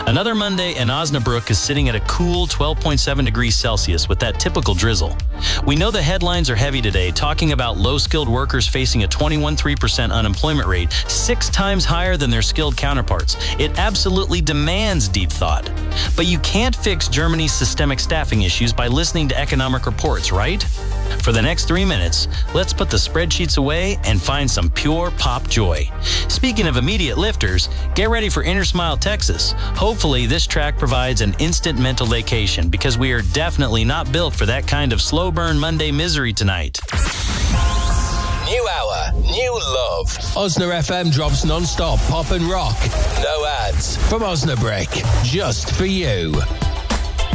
Another Monday, and Osnabrück is sitting at a cool 12.7 degrees Celsius with that typical drizzle. We know the headlines are heavy today, talking about low-skilled workers facing a 21.3% unemployment rate, 6 times higher than their skilled counterparts. It absolutely demands deep thought. But you can't fix Germany's systemic staffing issues by listening to economic reports, right? For the next 3 minutes, let's put the spreadsheets away and find some pure pop joy. Speaking of immediate lifters, get ready for Inner Smile, Texas. Hopefully, this track provides an instant mental vacation because we are definitely not built for that kind of slow burn Monday misery tonight. New hour, new love. Osna FM drops non-stop pop and rock. No ads. From Osnabrück, just for you.